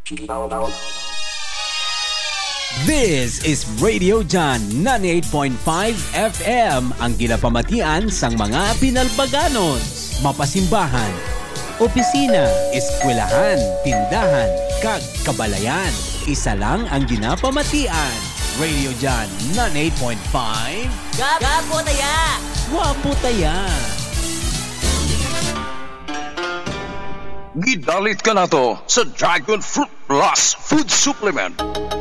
This is Radio John 98.5 FM, ang ginapamatian sang mga Pinalbaganos, mapasimbahan, opisina, eskwelahan, tindahan, kag kabalayan. Isa lang ang ginapamatian. Radio John 98.5. Gapo taya! Wapo taya! Gidalit ka na to sa Dragon Fruit Plus Food Supplement.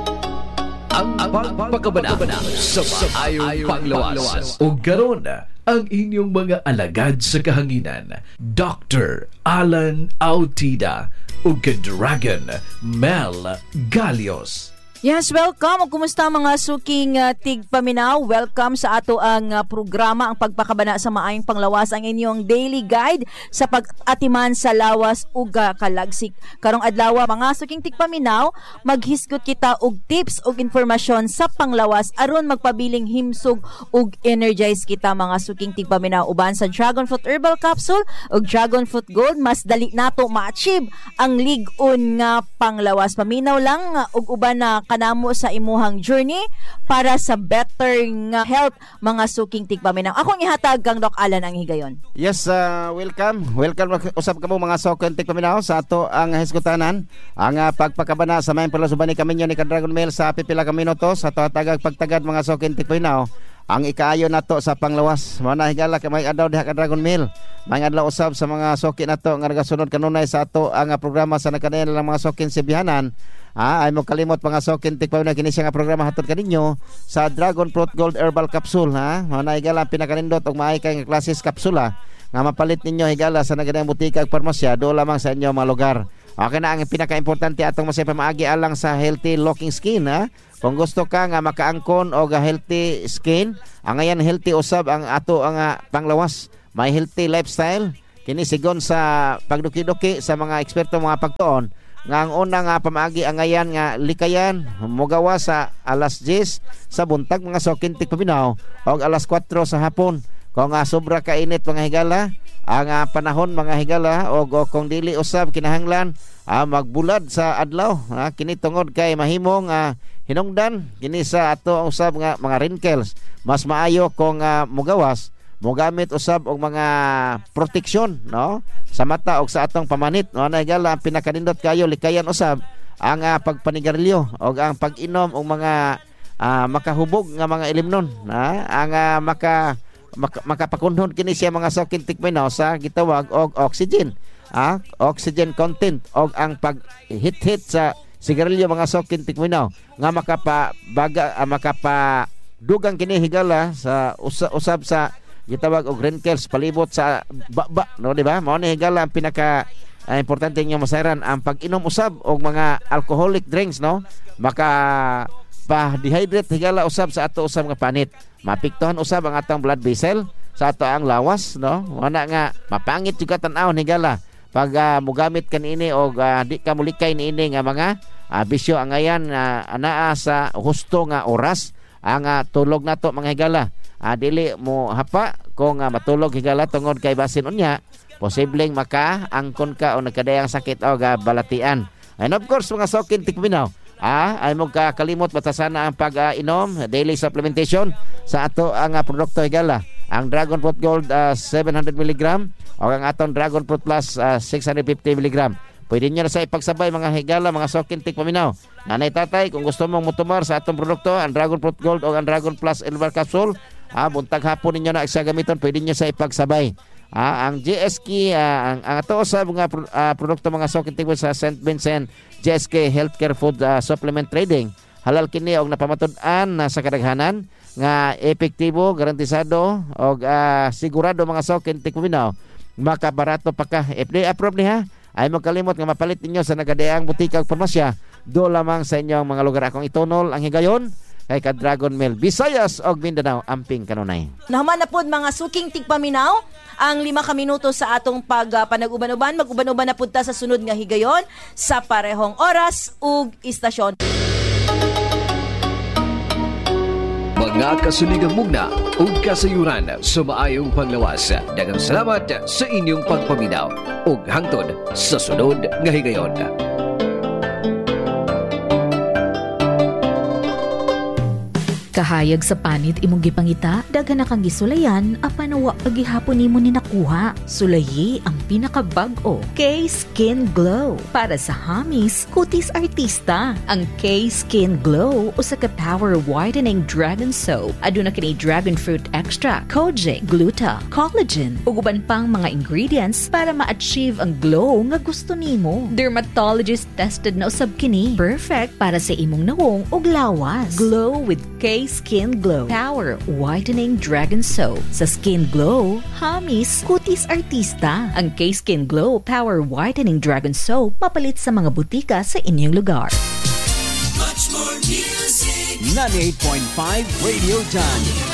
Ang pagpakabana sa maayong panglawas. O garon ang inyong mga alagad sa kahanginan, Dr. Alan Autida o Dragon Mel Galios. Yes, welcome. O kumusta mga suking tigpaminaw? Welcome sa ato ang programa, ang pagpakabana sa maayong panglawas, ang inyong daily guide sa pag-atiman sa lawas ug kalagsik. Karong adlaw mga suking tigpaminaw, maghisgot kita og tips ug informasyon sa panglawas aron magpabiling himsog ug energize kita mga suking tigpaminaw. Uban sa Dragon Fruit Herbal Capsule ug Dragon Fruit Gold, mas dali nato ma-achieve ang lig-on nga panglawas. Paminaw lang ug uban na kanamo sa imuhang journey para sa better nga health mga suking tigpaminaw. Akong ihatag kang Doc Alan ang higayon. Yes, welcome. Welcome usab kamo mga suking tigpaminaw sa ato ang hisgutanan. Ang pagpakabana sa maayong panglawas kami ni Dragon Mel sa pipila ka minutos sa tagag pagtagad mga suking tigpaminaw. Ang ikaayo nato sa panglawas. Mao na higala kay may adlaw diha ka Dragon Mel. May adlaw usab sa mga suki nato nga nagasunod kanunay sa ato ang programa sa nakadayon lang mga sukin sibihanan. Ay mo kalimot mga sokin tikpaw na kini siya nga programa hatod kaninyo sa Dragon Fruit Gold Herbal Capsule ha. Mao na higala pinakanindot og maay kay nga klases kapsula nga mapalit ninyo higala sa nagadayang butika ug parmasya do lamang sa inyo mga lugar. Okay na ang pinaka-importante atong masay pamaagi alang sa healthy looking skin ha. Kung gusto ka nga makaangkon og healthy skin, ang ayan healthy usab ang ato ang panglawas. May healthy lifestyle kini sigon sa pagduki-duki sa mga eksperto mga pagtuon nga ang unang pamaagi ang ayan nga likayan mogawa sa alas 10 sa buntag mga sokin tigpaminaw o alas 4 sa hapon. Kung sobra ka init mga higala ang panahon mga higala o kung dili usab kinahanglan magbulad sa adlaw kini tungod kay mahimong hinungdan kini sa ato usab nga mga wrinkles. Mas maayo kung mogawas mogamit usab og mga proteksyon no sa mata og sa atong pamanit no na higala ang pinakanindot kayo likayan usab ang pagpanigarilyo og ang pag-inom og mga makahubog nga mga ilimnon ang makapakunhon kini siya mga sokin tikminaw sa gitawag og oxygen oxygen content og ang pag-hit sa sigarilyo mga sokin tikminaw nga makapadugang kini higala sa usab sa gitawag og wrinkles palibot sa baba no di ba mao ni higala ang pinaka importante nga masayran ang pag-inom usab og mga alcoholic drinks no maka pa-dehydrate higala usab sa ato usab nga panit mapiktuhan usab ang atong blood vessel sa ato ang lawas no wala nga mapangit juga tan-aw higala pag mogamit kanini og di ka mulikay niini nga mga bisyo ang ayan anaa sa husto nga oras ang tulog nato mga higala dili mo hapa kung matulog higala tungod kay basin unya posibleng makaangkon ka o nagkadayang sakit o balatian. And of course mga sokin tikminaw ay mo kalimot batasana ang pag-inom daily supplementation sa ato ang produkto higala ang Dragon Fruit Gold 700 mg o ang atong Dragon Fruit Plus 650 mg. Pwede nyo na sa ipagsabay mga higala, mga sokin tikpaminaw. Nanay tatay, kung gusto mong mutumar sa atong produkto, ang Dragon Fruit Gold o ang Dragon Plus Herbal Capsule, buntag hapon ninyo na isa gamiton, pwede nyo sa ipagsabay. Ang GSK, ang ato sa mga produkto mga sokin tikpaminaw sa St. Vincent GSK Healthcare Food Supplement Trading, halal kini og napamatud-an na sa kadaghanan nga epektibo, garantisado og sigurado mga sokin tikpaminaw. Makabarato pa ka. FDA approved niya. Ay magkalimot nga mapalit ninyo sa nagadayang butika ug parmasya do lamang sa inyong mga lugar. Akong itunol ang higayon kay ka Dragon Mel Visayas og Mindanao amping kanunay. Nahuman na pod mga suking tigpaminaw ang 5 ka minuto sa atong panag-uban-uban. Mag-uban-uban na pud ta sa sunod nga higayon sa parehong oras ug istasyon. Mga kasuligang mugna ug kasayuran sa maayong panglawas. Daghang salamat sa inyong pagpaminaw ug hangtod sa sunod nga higayon. Kahayag sa panit imong gipangita, daghan na kang gisulayan, apan wa pagihapon nimo ni nakuha. Sulayi ang pinakabag-o, K-Skin Glow. Para sa hamis, kutis artista. Ang K-Skin Glow usa ka power whitening dragon soap. Aduna kini dragon fruit extract, kojic, gluta, collagen, ug uban pang mga ingredients para ma-achieve ang glow nga gusto nimo. Dermatologist tested na usab kini. Perfect para sa imong nawong ug lawas. Glow with K-Skin Glow Power Whitening Dragon Soap. Sa Skin Glow, hamis, kutis artista. Ang K-Skin Glow Power Whitening Dragon Soap mapalit sa mga butika sa inyong lugar. Much more music. 98.5 Radio John.